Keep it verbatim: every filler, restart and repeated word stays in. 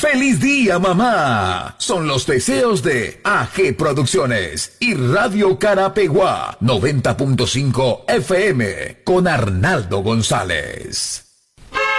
¡Feliz día, mamá! Son los deseos de A G Producciones y Radio Carapeguá noventa punto cinco F M con Arnaldo González.